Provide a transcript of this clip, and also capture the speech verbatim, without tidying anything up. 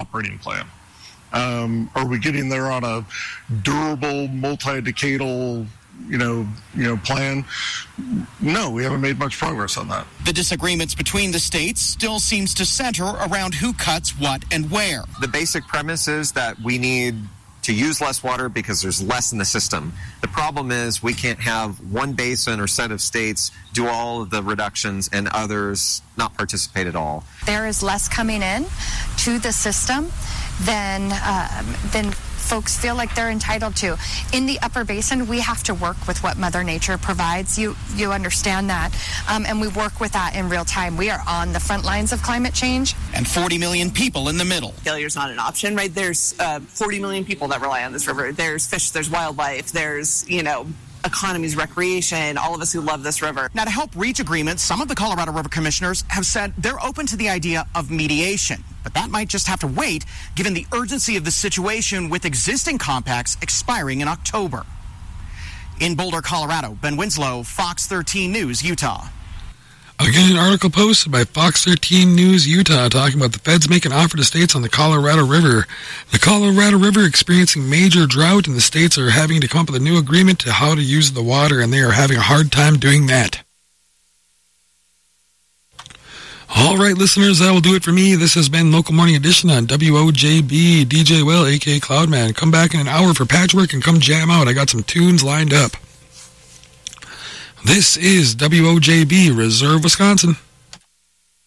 operating plan. Um, are we getting there on a durable, multi-decadal, you know, you know, plan? No, we haven't made much progress on that. The disagreements between the states still seems to center around who cuts what and where. The basic premise is that we need to use less water because there's less in the system. The problem is we can't have one basin or set of states do all of the reductions and others not participate at all. There is less coming in to the system than um, than folks feel like they're entitled to. In the upper basin, we have to work with what Mother Nature provides. You you understand that. Um, and we work with that in real time. We are on the front lines of climate change. And forty million people in the middle. Failure's not an option, right? There's uh, forty million people that rely on this river. There's fish, there's wildlife, there's, you know, economies, recreation, all of us who love this river. Now, to help reach agreement, some of the Colorado River commissioners have said they're open to the idea of mediation. But that might just have to wait, given the urgency of the situation with existing compacts expiring in October. In Boulder, Colorado, Ben Winslow, Fox thirteen News, Utah. Again, an article posted by Fox thirteen News Utah talking about the feds make an offer to states on the Colorado River. The Colorado River experiencing major drought, and the states are having to come up with a new agreement to how to use the water, and they are having a hard time doing that. All right, listeners, that will do it for me. This has been Local Morning Edition on W O J B. D J Will, a k a. Cloudman. Come back in an hour for Patchwork and come jam out. I got some tunes lined up. This is W O J B, Reserve, Wisconsin.